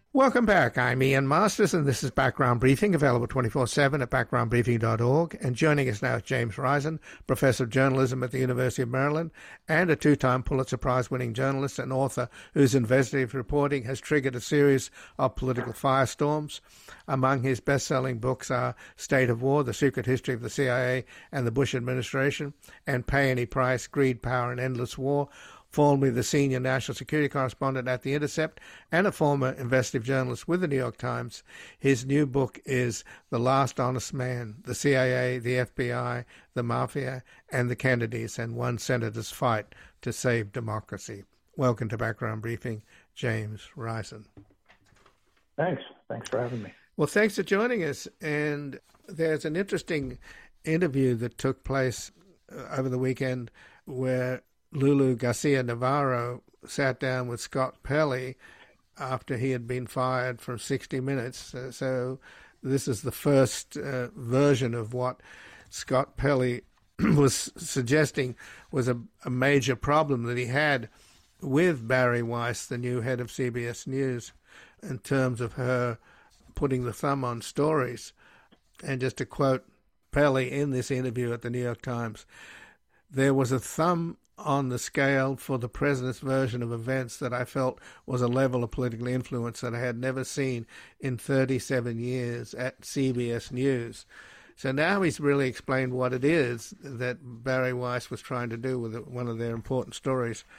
Welcome back. I'm Ian Masters, and this is Background Briefing, available 24/7 at backgroundbriefing.org. And joining us now is James Risen, Professor of Journalism at the University of Maryland and a two-time Pulitzer Prize-winning journalist and author whose investigative reporting has triggered a series of political firestorms. Among his best-selling books are State of War, The Secret History of the CIA and the Bush Administration, and Pay Any Price, Greed, Power, and Endless War. Formerly the senior national security correspondent at The Intercept and a former investigative journalist with the New York Times. His new book is The Last Honest Man, the CIA, the FBI, the Mafia, and the Kennedys, and one senator's fight to save democracy. Welcome to Background Briefing, James Risen. Thanks. Thanks for having me. Well, thanks for joining us. And there's an interesting interview that took place over the weekend where Lulu Garcia Navarro sat down with Scott Pelley after he had been fired from 60 Minutes. So this is the first version of what Scott Pelley was suggesting was a major problem that he had with Bari Weiss, the new head of CBS News, in terms of her putting the thumb on stories. And just to quote Pelley in this interview at the New York Times, "There was a thumb on the scale for the president's version of events that I felt was a level of political influence that I had never seen in 37 years at CBS News." So now he's really explained what it is that Bari Weiss was trying to do with one of their important stories